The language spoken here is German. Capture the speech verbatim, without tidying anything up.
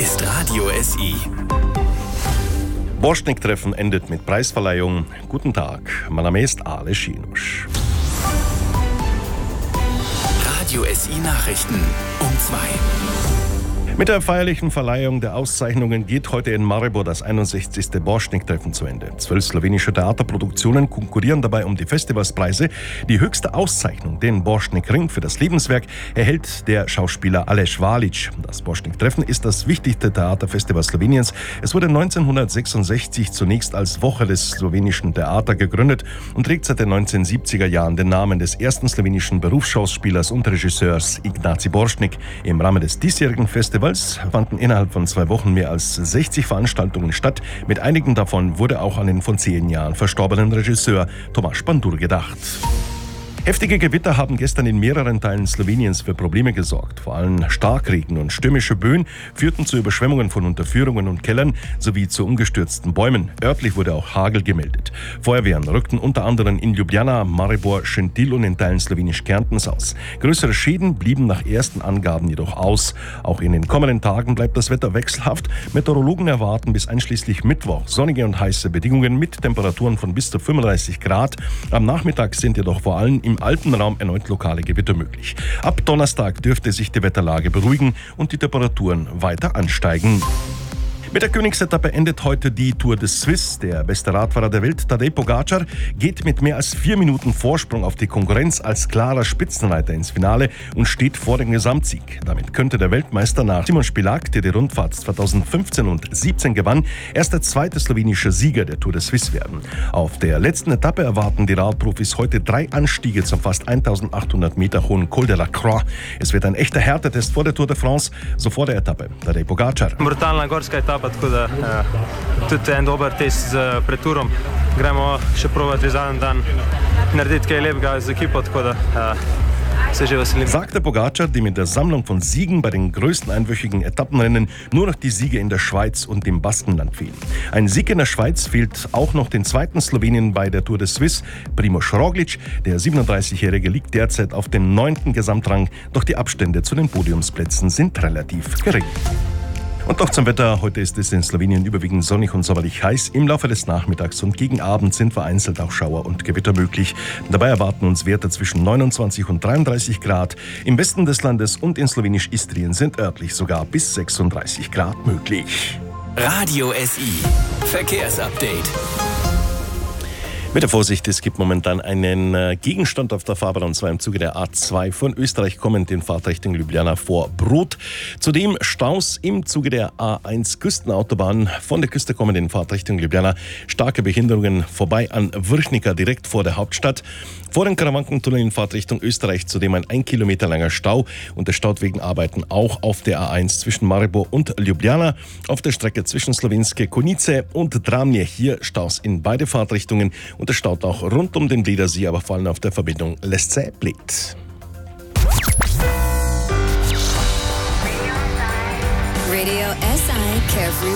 ist Radio S I. Borštnik-Treffen endet mit Preisverleihung. Guten Tag, mein Name ist Aleš Janusz. Radio S I Nachrichten um zwei. Mit der feierlichen Verleihung der Auszeichnungen geht heute in Maribor das einundsechzigste Borštnik-Treffen zu Ende. Zwölf slowenische Theaterproduktionen konkurrieren dabei um die Festivalspreise. Die höchste Auszeichnung, den Borštnik-Ring für das Lebenswerk, erhält der Schauspieler Aleš Valič. Das Borštnik-Treffen ist das wichtigste Theaterfestival Sloweniens. Es wurde neunzehnhundertsechsundsechzig zunächst als Woche des slowenischen Theater gegründet und trägt seit den neunzehnhundertsiebziger Jahren den Namen des ersten slowenischen Berufsschauspielers und Regisseurs Ignacy Borštnik. Im Rahmen des diesjährigen Festivals fanden innerhalb von zwei Wochen mehr als sechzig Veranstaltungen statt. Mit einigen davon wurde auch an den vor zehn Jahren verstorbenen Regisseur Tomáš Pandur gedacht. Heftige Gewitter haben gestern in mehreren Teilen Sloweniens für Probleme gesorgt. Vor allem Starkregen und stürmische Böen führten zu Überschwemmungen von Unterführungen und Kellern sowie zu umgestürzten Bäumen. Örtlich wurde auch Hagel gemeldet. Feuerwehren rückten unter anderem in Ljubljana, Maribor, Šentilj und in Teilen slowenisch-Kärntens aus. Größere Schäden blieben nach ersten Angaben jedoch aus. Auch in den kommenden Tagen bleibt das Wetter wechselhaft. Meteorologen erwarten bis einschließlich Mittwoch sonnige und heiße Bedingungen mit Temperaturen von bis zu fünfunddreißig Grad. Am Nachmittag sind jedoch vor allem im Alpenraum erneut lokale Gewitter möglich. Ab Donnerstag dürfte sich die Wetterlage beruhigen und die Temperaturen weiter ansteigen. Mit der Königsetappe endet heute die Tour de Suisse. Der beste Radfahrer der Welt, Tadej Pogačar, geht mit mehr als vier Minuten Vorsprung auf die Konkurrenz als klarer Spitzenreiter ins Finale und steht vor dem Gesamtsieg. Damit könnte der Weltmeister nach Simon Spilak, der die Rundfahrt zweitausendfünfzehn und siebzehn gewann, erst der zweite slowenische Sieger der Tour de Suisse werden. Auf der letzten Etappe erwarten die Radprofis heute drei Anstiege zum fast eintausendachthundert Meter hohen Col de la Croix. Es wird ein echter Härtetest vor der Tour de France, so vor der Etappe. Tadej Pogačar. Brutalna gorska etapa, tako da uh, tudi en dober test z preturom. Gremo še probati zadnji dan narediti kaj lepega z ekipo, tako da uh, se že veselim. Sagte Pogačar, die mit der Sammlung von Siegen bei den größten einwöchigen Etappenrennen nur noch die Siege in der Schweiz und dem Baskenland fehlen. Ein Sieg in der Schweiz fehlt auch noch den zweiten Slowenien bei der Tour de Suisse, Primož Roglič. Der siebenunddreißigjährige liegt derzeit auf dem neunten Gesamtrang, doch die Abstände zu den Podiumsplätzen sind relativ gering. Und noch zum Wetter. Heute ist es in Slowenien überwiegend sonnig und sommerlich heiß. Im Laufe des Nachmittags und gegen Abend sind vereinzelt auch Schauer und Gewitter möglich. Dabei erwarten uns Werte zwischen neunundzwanzig und dreiunddreißig Grad. Im Westen des Landes und in slowenisch-Istrien sind örtlich sogar bis sechsunddreißig Grad möglich. Radio S I Verkehrsupdate. Mit der Vorsicht, es gibt momentan einen äh, Gegenstand auf der Fahrbahn, und zwar im Zuge der A zwei von Österreich kommend in Fahrtrichtung Ljubljana vor Brod. Zudem Staus im Zuge der A eins Küstenautobahn von der Küste kommend in Fahrtrichtung Ljubljana. Starke Behinderungen vorbei an Vrhnika direkt vor der Hauptstadt. Vor dem Karawankentunnel in Fahrtrichtung Österreich zudem ein ein Kilometer langer Stau und der staut wegen Arbeiten auch auf der A eins zwischen Maribor und Ljubljana. Auf der Strecke zwischen Slovenske Konjice und Dramlje hier Staus in beide Fahrtrichtungen. Und es staut auch rund um den Ledersee, aber vor allem auf der Verbindung Lesce-Bled. Radio S I Carefree